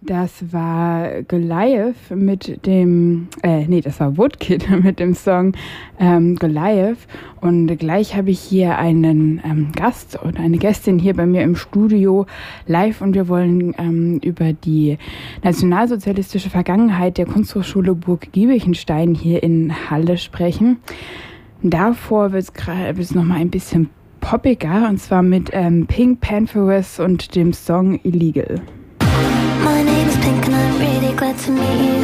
Das war Goliath mit dem, das war Woodkid mit dem Song Goliath. Und gleich habe ich hier einen Gast oder eine Gästin hier bei mir im Studio live und wir wollen über die nationalsozialistische Vergangenheit der Kunsthochschule Burg Giebichenstein hier in Halle sprechen. Davor wird es nochmal ein bisschen poppiger und zwar mit Pink Pantheress und dem Song Illegal. My name is Pink and I'm really glad to meet you.